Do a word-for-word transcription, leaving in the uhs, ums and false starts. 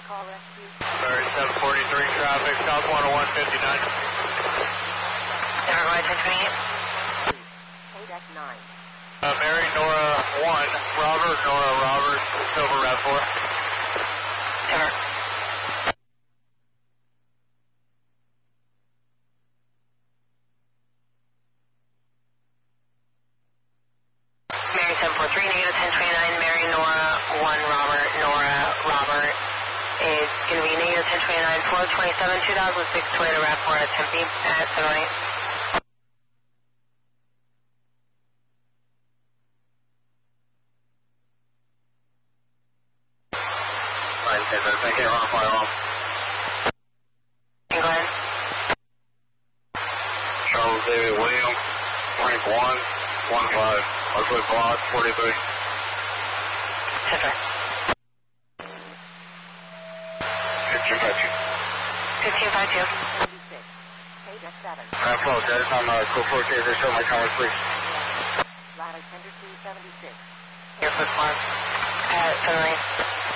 call rescue. thirty-seven forty-three traffic, south one oh one fifty-nine. Never mind, ten twenty-eight. K D E C nine. Uh, Mary Nora one, Robert Nora Robert, Silver Red four. Never. Mary seven four three, negative ten twenty-nine, Mary Nora one, Robert Nora Robert is going to be negative ten twenty-nine, four twenty-seven, two thousand six Toyota RAV four at Tempe at seven eight. Fine, thank you, run a fire off. Go ahead. Charles David William, Frank one, one five, Oakwood Block, forty-three. Center. fifteen five two. fifteen five two. thirty-six. K D E C seven. I apologize, I'm uh, code four K, they show my comments, please. Ladder tender two seventy-six. Airport one at seven eight.